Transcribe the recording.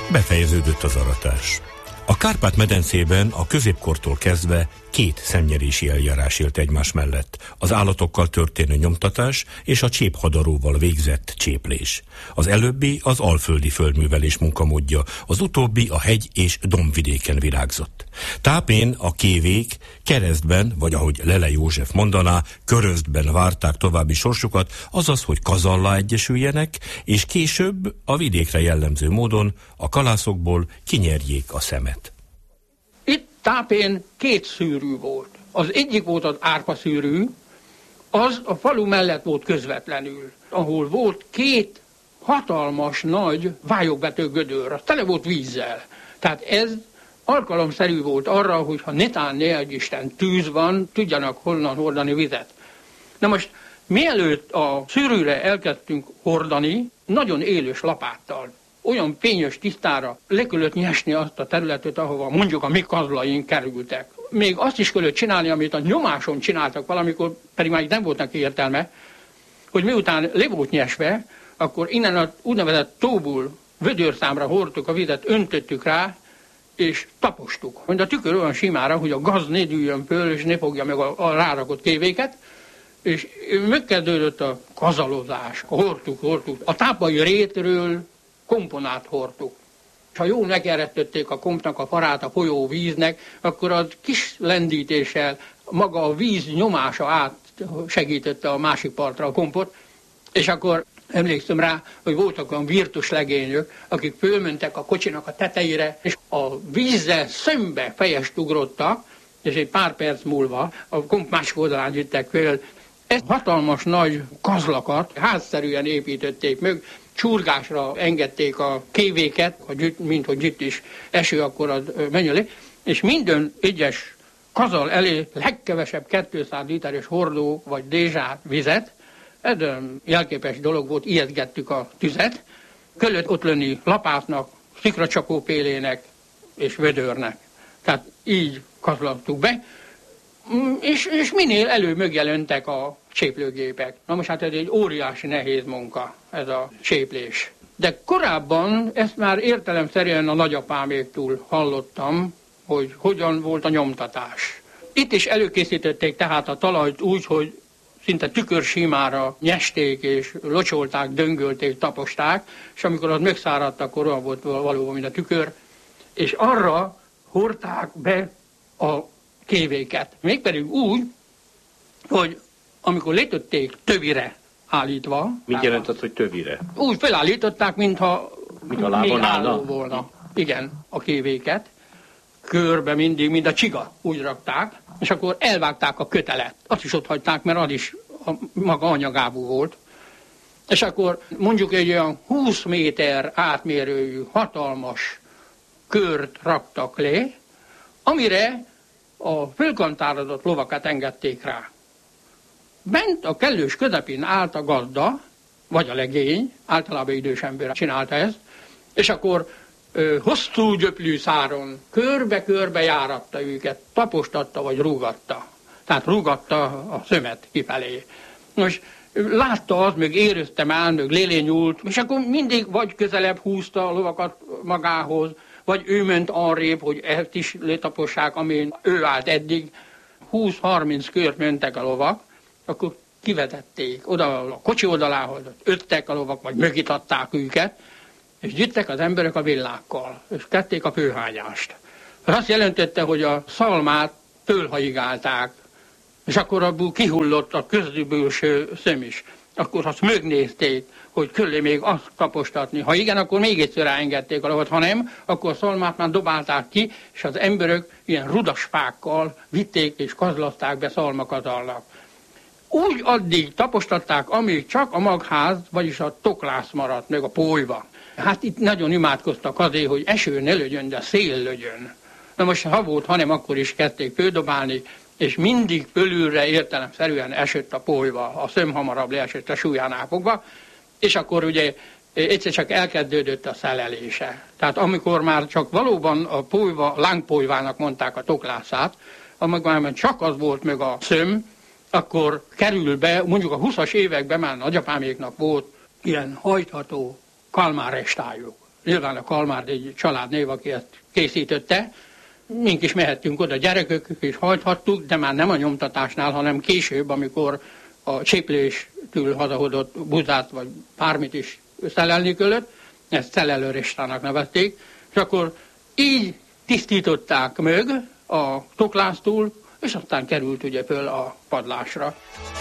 Befejeződött az aratás. A Kárpát-medencében a középkortól kezdve két szemnyerési eljárás élt egymás mellett: az állatokkal történő nyomtatás és a cséphadaróval végzett cséplés. Az előbbi az alföldi földművelés munkamódja, az utóbbi a hegy- és dombvidéken virágzott. Tápén a kévék keresztben, vagy ahogy Lele József mondaná, köröztben várták további sorsukat, azaz, hogy kazallá egyesüljenek, és később a vidékre jellemző módon a kalászokból kinyerjék a szemet. Itt Tápén két szűrű volt. Az egyik volt az árpaszűrű, az a falu mellett volt közvetlenül, ahol volt két hatalmas nagy vályogvető gödör, az tele volt vízzel. Tehát ez alkalomszerű volt arra, hogy ha netán ne adj Isten tűz van, tudjanak honnan hordani vizet. Na most, mielőtt a szűrűre elkezdtünk hordani, nagyon élős lapáttal, olyan fényes tisztára le kellett nyesni azt a területet, ahova mondjuk a mi kazlaink kerültek. Még azt is kellett csinálni, amit a nyomáson csináltak valamikor, pedig már nem voltak értelme, hogy miután le volt nyesve, akkor innen a úgynevezett tóból vödörszámra hordtuk a vizet, öntöttük rá, és tapostuk. Mint a tükör olyan simára, hogy a gaz ne dűljön föl, és ne fogja meg a rárakott kévéket, és megkezdődött a kazalozás. Hordtuk. A tápai rétről komponát hordtuk. És ha jól megeresztették a kompnak a farát a folyó víznek, akkor az kis lendítéssel maga a víz nyomása át segítette a másik partra a kompot, és akkor emlékszem rá, hogy voltak olyan virtus legényök, akik fölmentek a kocsinak a tetejére, és a vízzel szembe fejest ugrottak, és egy pár perc múlva a komp másik oldalán jöttek föl. Ezt hatalmas nagy kazlakat házszerűen építették meg, csurgásra engedték a kévéket, mint hogy itt is eső, akkor az menjele, és minden egyes kazal elé legkevesebb 200 literes hordó vagy dézsát vizet. Ez jelképes dolog volt, ijesztgettük a tüzet, kellett ott lenni lapátnak, szikracsapópélének és vödörnek. Tehát így kazlattuk be, és minél előbb megjelentek a cséplőgépek. Na most hát ez egy óriási nehéz munka, ez a cséplés. De korábban ezt már értelemszerűen a nagyapáméktól hallottam, hogy hogyan volt a nyomtatás. Itt is előkészítették tehát a talajt úgy, hogy szinte tükörsimára nyesték és locsolták, döngölték, taposták, és amikor az megszáradt, akkor olyan volt valóban, mint a tükör, és arra hordták be a kévéket. Mégpedig úgy, hogy amikor letötték tövire állítva. Mit jelent az, hogy tövire? Úgy felállították, mintha még álló volna. Igen, a kévéket. Körbe mindig, mint a csiga, úgy rakták, és akkor elvágták a kötelet. Azt is ott hagyták, mert az is a maga anyagábú volt. És akkor mondjuk egy olyan 20 méter átmérőjű, hatalmas kört raktak le, amire a fölkantározott lovakat engedték rá. Bent a kellős közepén állt a gazda, vagy a legény, általában idős ember csinálta ezt, és akkor hosszú gyöplű száron körbe-körbe járatta őket, tapostatta vagy rúgatta. Tehát rúgatta a szömet kifelé. Most látta az, meg érezte már, meg lélé nyúlt, és akkor mindig vagy közelebb húzta a lovakat magához, vagy ő ment arrébb, hogy ezt is letapossák, amin ő állt eddig. 20-30 kört mentek a lovak, akkor kivetették oda a kocsi oldalához, öttek a lovak, vagy mögítatták őket, és jöttek az emberek a villákkal, és tették a főhányást. Ez azt jelentette, hogy a szalmát fölhaigálták, és akkor abból kihullott a közbülső szöm is. Akkor azt megnézték, hogy körülé még azt tapostatni. Ha igen, akkor még egyszer ráengedték a lovat, ha nem, akkor a szalmát már dobálták ki, és az emberek ilyen rudaspákkal vitték és kazlaszták be szalmakazalnak. Úgy addig tapostatták, amíg csak a magház, vagyis a toklász maradt, meg a pólyva. Hát itt nagyon imádkoztak azért, hogy eső ne lögyön, de szél lögyön. Na most ha volt, hanem akkor is kezdték földobálni, és mindig fölülre értelemszerűen esett a pólyva, a szöm hamarabb leesett a súlyánál fogva, és akkor ugye egyszer csak elkezdődött a szelelése. Tehát amikor már csak valóban a pólyva, lángpólyvának mondták a toklászát, amikor már csak az volt meg a szöm, akkor kerül be, mondjuk a 20-as években már nagyapáméknak volt ilyen hajtható kalmárestályok. nyilván a Kalmár egy családnév, aki ezt készítette. Mink is mehettünk oda, gyerekek is hajthattuk, de már nem a nyomtatásnál, hanem később, amikor a csépléstől hazahozott buzát, vagy bármit is szelelni kellett, ezt szelelőristának nevezték, és akkor így tisztították meg a tokláztól, és aztán került ugye föl a padlásra.